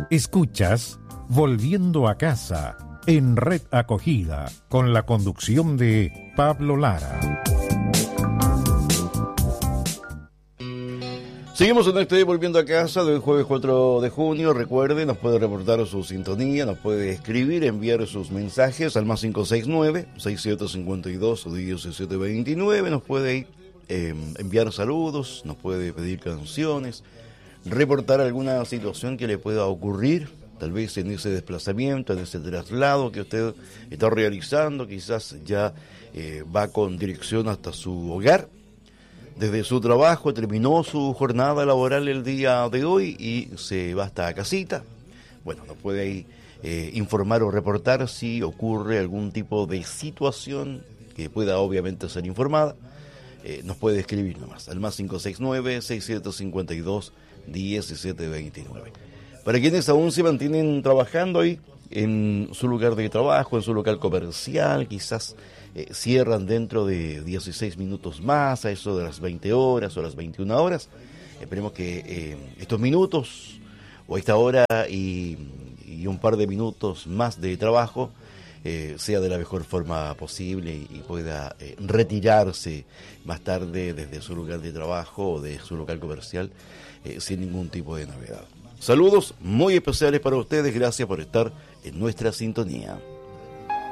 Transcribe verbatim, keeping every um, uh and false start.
Escuchas Volviendo a Casa en Red Acogida con la conducción de Pablo Lara. Seguimos en este Volviendo a Casa del jueves cuatro de junio. Recuerde, nos puede reportar su sintonía, nos puede escribir, enviar sus mensajes al más cinco seis nueve, seis siete cinco dos, diecisiete veintinueve. Nos puede eh, enviar saludos, nos puede pedir canciones, reportar alguna situación que le pueda ocurrir, tal vez en ese desplazamiento, en ese traslado que usted está realizando. Quizás ya eh, va con dirección hasta su hogar. Desde su trabajo terminó su jornada laboral el día de hoy y se va hasta casita. Bueno, nos puede ahí eh, informar o reportar si ocurre algún tipo de situación que pueda obviamente ser informada. Eh, nos puede escribir nomás al más cinco seis nueve, seis siete cinco dos, diecisiete veintinueve. Para quienes aún se mantienen trabajando ahí en su lugar de trabajo, en su local comercial, quizás eh, cierran dentro de dieciséis minutos más, a eso de las veinte horas o las veintiuna horas. Esperemos que eh, estos minutos o esta hora y, y un par de minutos más de trabajo eh, sea de la mejor forma posible y, y pueda eh, retirarse más tarde desde su lugar de trabajo o de su local comercial eh, sin ningún tipo de novedad. Saludos muy especiales para ustedes, gracias por estar en nuestra sintonía.